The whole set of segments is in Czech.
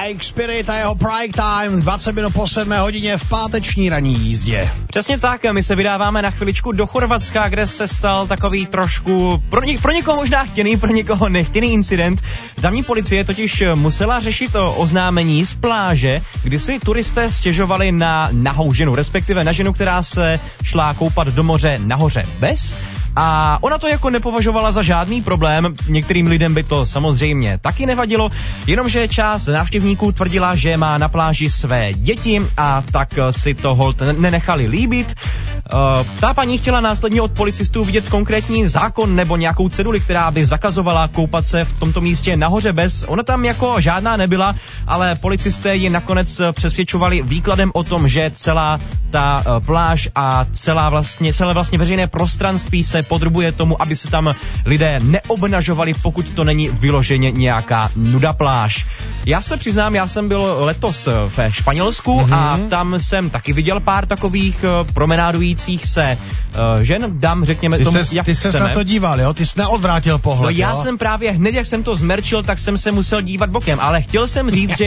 Bike Spirit a jeho Prime Time, 20 minut po 7 hodině v páteční ranní jízdě. Přesně tak, my se vydáváme na chviličku do Chorvatska, kde se stal takový trošku pro někoho možná chtěný, pro někoho nechtěný incident. Tamní policie totiž musela řešit oznámení z pláže, kdy si turisté stěžovali na nahou ženu, respektive na ženu, která se šla koupat do moře nahoře bez. A ona to jako nepovažovala za žádný problém, některým lidem by to samozřejmě taky nevadilo, jenomže část návštěvníků tvrdila, že má na pláži své děti a tak si to holt nenechali líbit. Ta paní chtěla následně od policistů vidět konkrétní zákon nebo nějakou ceduli, která by zakazovala koupat se v tomto místě nahoře bez. Ona tam jako žádná nebyla, ale policisté ji nakonec přesvědčovali výkladem o tom, že celá ta pláž a celé vlastně veřejné prostranství se podrobuje tomu, aby se tam lidé neobnažovali, pokud to není vyloženě nějaká nuda pláž. Já se přiznám, já jsem byl letos ve Španělsku a tam jsem taky viděl pár takových promenádujících se žen, dám řekněme tomu, jak Ty ses na to díval, jo? Ty jsi neodvrátil pohled, no, já jsem právě hned, jak jsem to zmerčil, tak jsem se musel dívat bokem, ale chtěl jsem říct,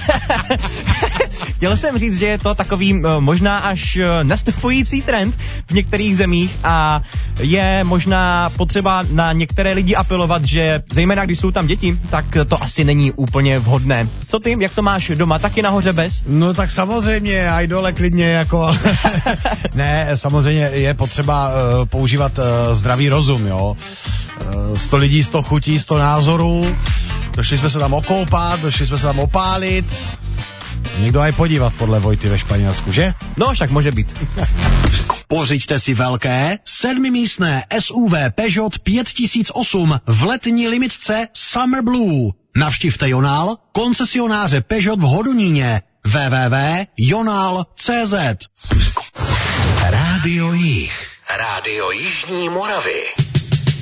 že je to takový možná až nastupující trend v některých zemích a je možná potřeba na některé lidi apelovat, že zejména když jsou tam děti, tak to asi není úplně vhodné. Co ty, jak to máš doma, taky nahoře bez? No tak samozřejmě, aj dole klidně, jako... Ne, samozřejmě je potřeba používat zdravý rozum, jo. 100 lidí, 100 chutí, 100 názorů, došli jsme se tam okoupat, došli jsme se tam opálit. Někdo aj podívat podle Vojty ve Španělsku, že? No, však může být. Pořiďte si velké 7místné SUV Peugeot 5008 v letní limitce Summer Blue. Navštivte Jonál, koncesionáře Peugeot v Hodoníně. www.jonal.cz. Rádio Jih. Rádio Jižní Moravy.